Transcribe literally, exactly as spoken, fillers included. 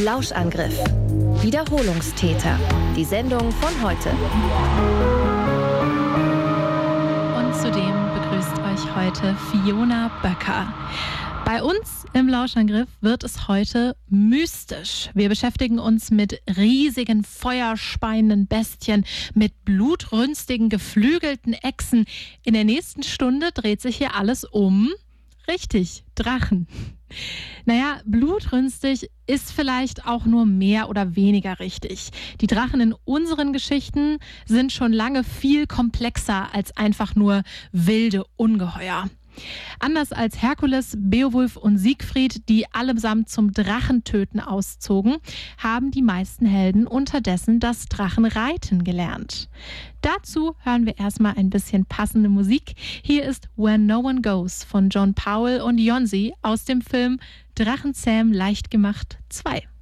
Lauschangriff. Wiederholungstäter. Die Sendung von heute. Und zudem begrüßt euch heute Fiona Böcker. Bei uns im Lauschangriff wird es heute mystisch. Wir beschäftigen uns mit riesigen, feuerspeienden Bestien, mit blutrünstigen, geflügelten Echsen. In der nächsten Stunde dreht sich hier alles um, richtig, Drachen. Naja, blutrünstig ist vielleicht auch nur mehr oder weniger richtig. Die Drachen in unseren Geschichten sind schon lange viel komplexer als einfach nur wilde Ungeheuer. Anders als Herkules, Beowulf und Siegfried, die allesamt zum Drachentöten auszogen, haben die meisten Helden unterdessen das Drachenreiten gelernt. Dazu hören wir erstmal ein bisschen passende Musik. Hier ist Where No One Goes von John Powell und Jonsi aus dem Film Drachenzähm leicht gemacht zwei.